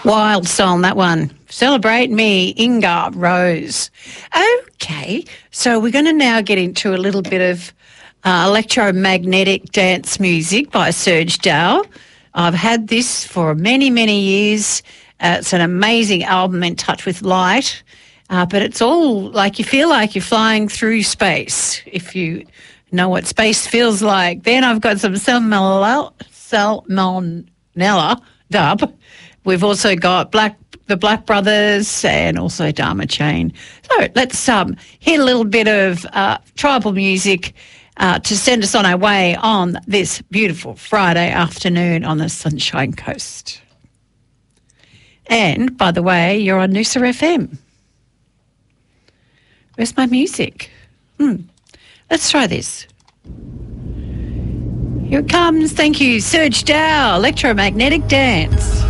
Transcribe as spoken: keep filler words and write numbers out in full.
Wild song, that one. Celebrate Me, Inga Rose. Okay, so we're going to now get into a little bit of uh, electromagnetic dance music by Serge Dow. I've had this for many, many years. Uh, it's an amazing album, In Touch with Light, uh, but it's all like you feel like you're flying through space, if you know what space feels like. Then I've got some Salmonella, Salmonella dub. We've also got Black the Black Brothers and also Dharma Chain. So let's um, hear a little bit of uh, tribal music uh, to send us on our way on this beautiful Friday afternoon on the Sunshine Coast. And, by the way, you're on Noosa F M. Where's my music? Hmm. Let's try this. Here it comes. Thank you, Serge Dow, Electromagnetic Dance.